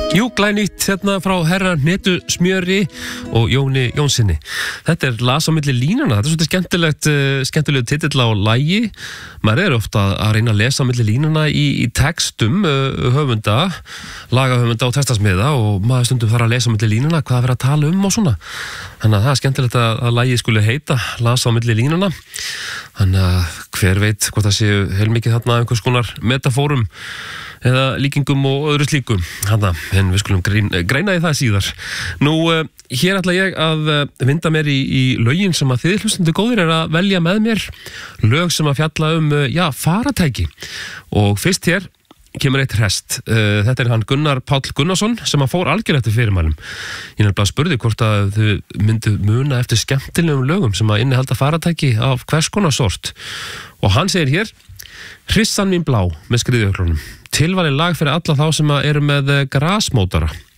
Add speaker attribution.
Speaker 1: Jú, glænýtt hérna frá herra Netu Smjöri og Jóni Jónssoni. Þetta las á milli línana. Þetta svolítið skemmtilegu titill á lagi. Maður ofta að reyna að lesa á milli línana í textum höfunda, lagahöfunda og textasmiða og maður stundum þarf að lesa á milli línana hvað að vera að tala og svona. Þannig að það skemmtilegt að lagið skuli heita las á milli línana. Þannig að hver veit hvort það séu heilmikið þarna einhvers konar metafórum eða líkingum og öðru slíku. En við skulum greina í það síðar. Nú, hér ætla ég að vinda mér í lögin sem að þið hlustendur góðir að velja með mér. Lög sem að fjalla faratæki. Og fyrst hér kemur eitt hresst. Þetta hann Gunnar Páll Gunnarsson sem að fór algjörlega eftir fyrirmælum. Ég nefnilega spurði hvort að þau myndu muna eftir skemmtilegum lögum sem að innihalda faratæki af hvers konar sort. Og hann segir hér: Hrissan mín blá með skriðjöklunum. Tilvalið lag fyrir alla þá sem eru með grasmótara.